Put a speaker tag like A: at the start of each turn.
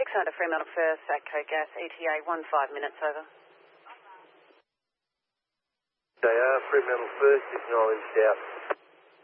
A: 600 Fremantle First, ATCO Gas, ETA 15 minutes, over.
B: They are Fremantle First, acknowledged out.